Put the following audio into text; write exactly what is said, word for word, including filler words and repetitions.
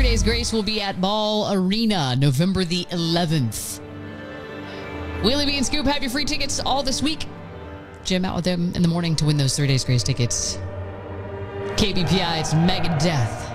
Days Grace will be at Ball Arena November the eleventh. Wheelie Bee and Scoop have your free tickets all this week. Jim out with them in the morning to win those three Days Grace tickets. K B P I, it's Megadeth.